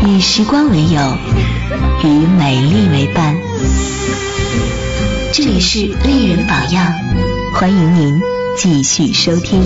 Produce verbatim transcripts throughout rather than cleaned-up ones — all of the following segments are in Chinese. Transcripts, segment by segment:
与时光为友，与美丽为伴。这里是丽人榜样，欢迎您继续收听。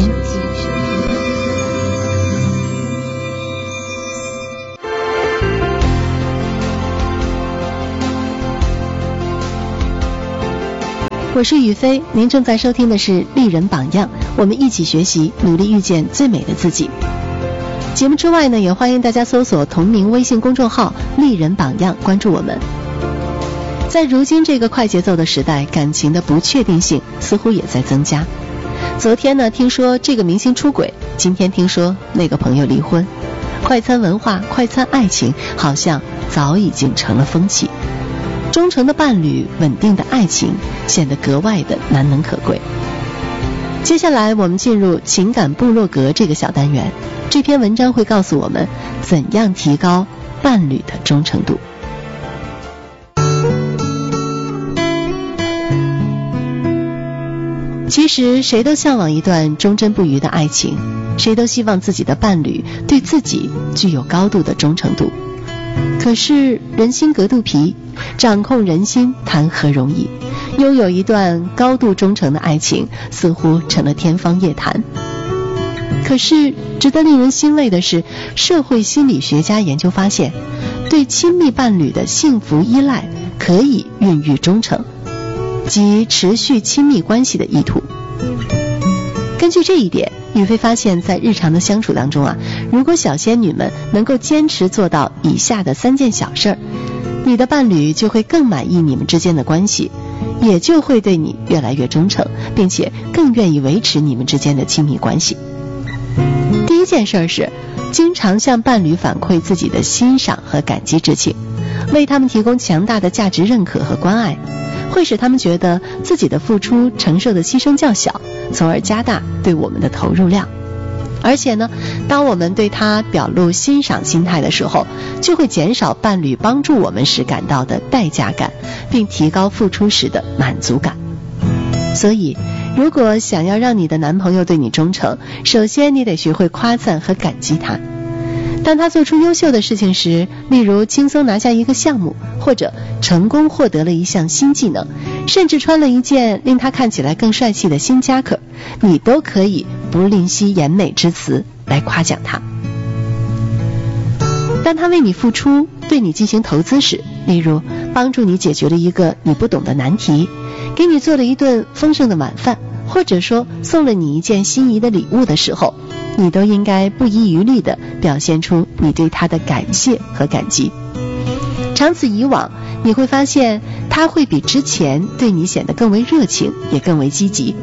我是雨飞，您正在收听的是丽人榜样，我们一起学习，努力遇见最美的自己。节目之外呢，也欢迎大家搜索同名微信公众号丽人榜样，关注我们。在如今这个快节奏的时代，感情的不确定性似乎也在增加。昨天呢，听说这个明星出轨，今天听说那个朋友离婚，快餐文化、快餐爱情好像早已经成了风气。忠诚的伴侣、稳定的爱情显得格外的难能可贵。接下来我们进入情感部落格这个小单元，这篇文章会告诉我们怎样提高伴侣的忠诚度。其实谁都向往一段忠贞不渝的爱情，谁都希望自己的伴侣对自己具有高度的忠诚度。可是人心隔肚皮，掌控人心谈何容易，拥有一段高度忠诚的爱情似乎成了天方夜谭。可是值得令人欣慰的是，社会心理学家研究发现，对亲密伴侣的幸福依赖可以孕育忠诚，即持续亲密关系的意图。根据这一点，雨飞发现在日常的相处当中啊，如果小仙女们能够坚持做到以下的三件小事儿，你的伴侣就会更满意你们之间的关系，也就会对你越来越忠诚，并且更愿意维持你们之间的亲密关系。第一件事是经常向伴侣反馈自己的欣赏和感激之情，为他们提供强大的价值认可和关爱，会使他们觉得自己的付出承受的牺牲较小，从而加大对我们的投入量。而且呢，当我们对他表露欣赏心态的时候，就会减少伴侣帮助我们时感到的代价感，并提高付出时的满足感。所以如果想要让你的男朋友对你忠诚，首先你得学会夸赞和感激他。当他做出优秀的事情时，例如轻松拿下一个项目，或者成功获得了一项新技能，甚至穿了一件令他看起来更帅气的新夹克，你都可以不吝惜言美之词来夸奖他。当他为你付出，对你进行投资时，例如帮助你解决了一个你不懂的难题，给你做了一顿丰盛的晚饭，或者说送了你一件心仪的礼物的时候，你都应该不遗余力地表现出你对他的感谢和感激。长此以往，你会发现他会比之前对你显得更为热情，也更为积极。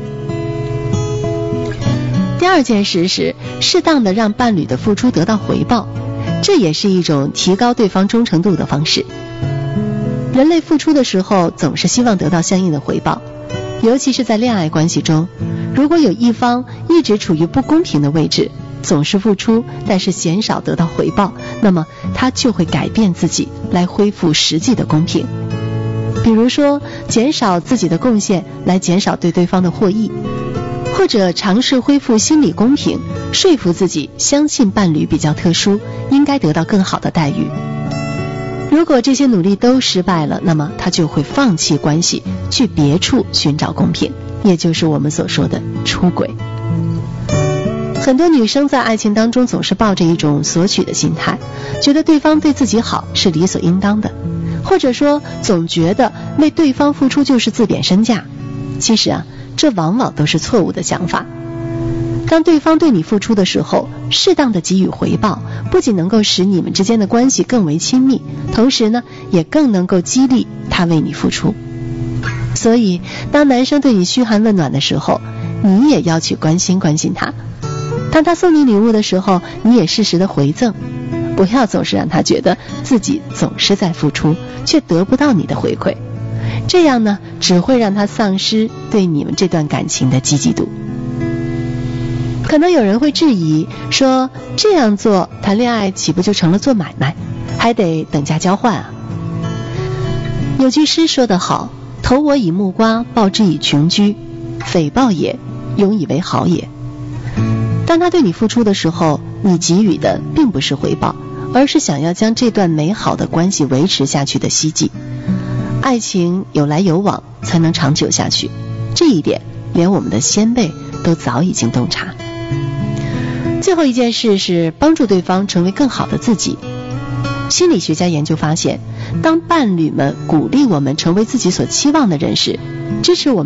第二件事是适当的让伴侣的付出得到回报，这也是一种提高对方忠诚度的方式。人类付出的时候总是希望得到相应的回报，尤其是在恋爱关系中，如果有一方一直处于不公平的位置，总是付出但是鲜少得到回报，那么他就会改变自己来恢复实际的公平。比如说减少自己的贡献来减少对对方的获益，或者尝试恢复心理公平，说服自己相信伴侣比较特殊，应该得到更好的待遇。如果这些努力都失败了，那么他就会放弃关系，去别处寻找公平，也就是我们所说的出轨。很多女生在爱情当中总是抱着一种索取的心态，觉得对方对自己好是理所应当的，或者说总觉得为对方付出就是自贬身价。其实啊，这往往都是错误的想法。当对方对你付出的时候，适当的给予回报，不仅能够使你们之间的关系更为亲密，同时呢，也更能够激励他为你付出。所以当男生对你嘘寒问暖的时候，你也要去关心关心他。当他送你礼物的时候，你也适时的回赠，不要总是让他觉得自己总是在付出，却得不到你的回馈。这样呢，只会让他丧失对你们这段感情的积极度。可能有人会质疑说，这样做谈恋爱岂不就成了做买卖，还得等价交换啊？有句诗说得好，投我以木瓜，报之以琼琚，匪报也，永以为好也。当他对你付出的时候，你给予的并不是回报， 而是想要将这段美好的关系维持下去的希冀。爱情有来有往才能长久下去，这一点连我们的先辈都早已经洞察。最后一件事是帮助对方成为更好的自己。心理学家研究发现，当伴侣们鼓励我们成为自己所期望的人时，支持我们